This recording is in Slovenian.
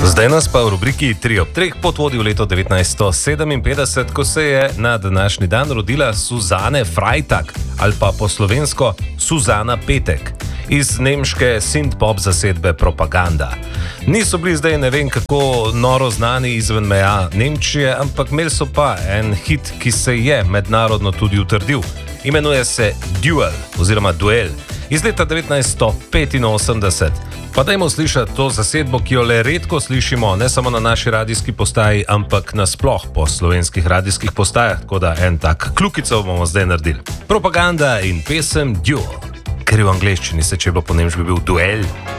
Zdaj nas pa v rubriki 3 ob 3 potvodi v leto 1957, ko se je na današnji dan rodila Suzane Freitag, ali pa po slovensko Suzana Petek, iz nemške synth-pop zasedbe Propaganda. Niso bili zdaj ne vem kako noro znani izven meja Nemčije, ampak imeli so pa en hit, ki se je mednarodno tudi utrdil. Imenuje se Duel oziroma Duel iz leta 1985. Pa dajmo slišati to zasedbo, ki jo le redko slišimo, ne samo na naši radijski postaji, ampak nasploh po slovenskih radijskih postajah, tako da en tak kljukico bomo zdaj naredili. Propaganda in pesem Duel, ker je v angleščini se, če bi bilo po nemško, bi bil duel.